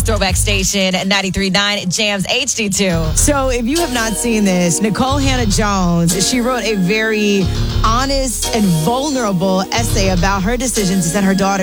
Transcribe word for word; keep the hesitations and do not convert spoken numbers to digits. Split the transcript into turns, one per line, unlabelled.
Throwback Station ninety-three point nine Jams H D two.
So if you have not seen this, Nicole Hannah-Jones, she wrote a very honest and vulnerable essay about her decision to send her daughter